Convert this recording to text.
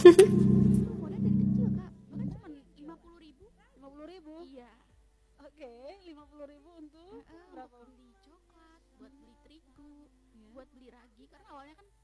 Itu modal dari kecil kak, bahkan cuma 50.000. 50.000? Iya. Oke, 50.000 untuk berapa? Untuk beli coklat, buat beli terigu, Ya. buat beli ragi, karena awalnya kan